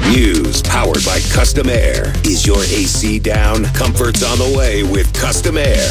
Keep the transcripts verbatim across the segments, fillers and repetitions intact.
News powered by Custom Air. Is your A C down? Comfort's on the way with Custom Air.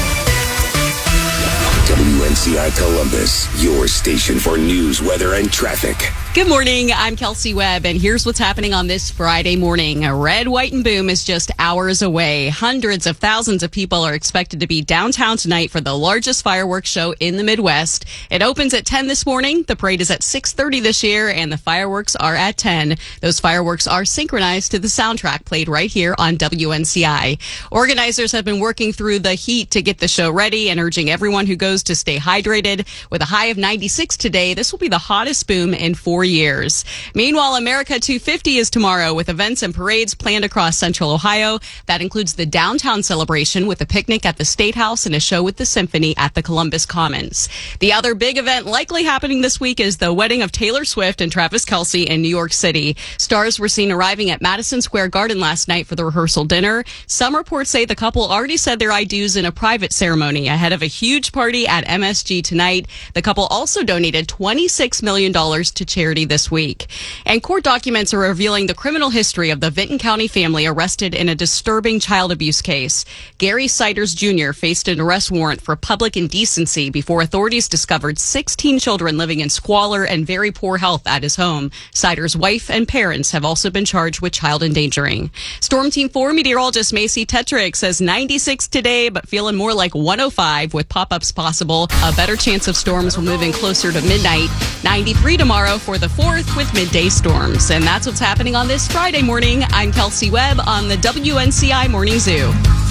W N C I Columbus, your station for news, weather, and traffic. Good morning. I'm Kelsey Webb, and here's what's happening on this Friday morning. Red, White, and Boom is just hours away. Hundreds of thousands of people are expected to be downtown tonight for the largest fireworks show in the Midwest. It opens at ten this morning. The parade is at six thirty this year, and the fireworks are at ten. Those fireworks are synchronized to the soundtrack played right here on W N C I. Organizers have been working through the heat to get the show ready and urging everyone who goes to stay hydrated. With a high of ninety-six today, this will be the hottest boom in four years. Meanwhile, America two fifty is tomorrow with events and parades planned across Central Ohio. That includes the downtown celebration with a picnic at the State House and a show with the Symphony at the Columbus Commons. The other big event likely happening this week is the wedding of Taylor Swift and Travis Kelce in New York City. Stars were seen arriving at Madison Square Garden last night for the rehearsal dinner. Some reports say the couple already said their I do's in a private ceremony ahead of a huge party at M S G tonight. The couple also donated twenty-six million dollars to charity this week. And court documents are revealing the criminal history of the Vinton County family arrested in a disturbing child abuse case. Gary Siders Junior faced an arrest warrant for public indecency before authorities discovered sixteen children living in squalor and very poor health at his home. Siders' wife and parents have also been charged with child endangering. Storm Team four meteorologist Macy Tetrick says ninety-six today, but feeling more like one oh five with pop-ups possible. A better chance of storms will move in closer to midnight. ninety-three tomorrow for the fourth with midday storms. And that's what's happening on this Friday morning. I'm Kelsey Webb on the W N C I Morning Zoo.